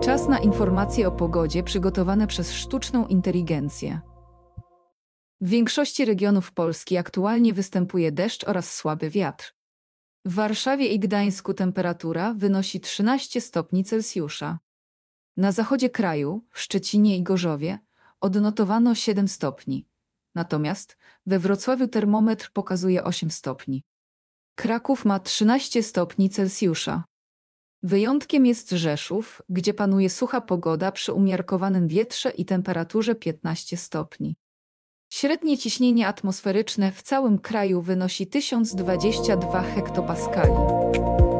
Czas na informacje o pogodzie przygotowane przez sztuczną inteligencję. W większości regionów Polski aktualnie występuje deszcz oraz słaby wiatr. W Warszawie i Gdańsku temperatura wynosi 13 stopni Celsjusza. Na zachodzie kraju, w Szczecinie i Gorzowie, odnotowano 7 stopni. Natomiast we Wrocławiu termometr pokazuje 8 stopni. Kraków ma 13 stopni Celsjusza. Wyjątkiem jest Rzeszów, gdzie panuje sucha pogoda przy umiarkowanym wietrze i temperaturze 15 stopni. Średnie ciśnienie atmosferyczne w całym kraju wynosi 1022 hektopaskali.